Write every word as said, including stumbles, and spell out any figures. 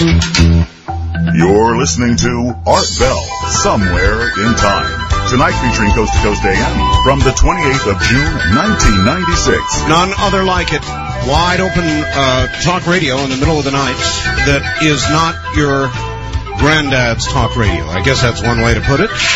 You're listening to Art Bell, Somewhere in Time. Tonight featuring Coast to Coast A M from the twenty-eighth of June, nineteen ninety-six. None other like it. Wide open uh, talk radio in the middle of the night that is not your granddad's talk radio. I guess that's one way to put it.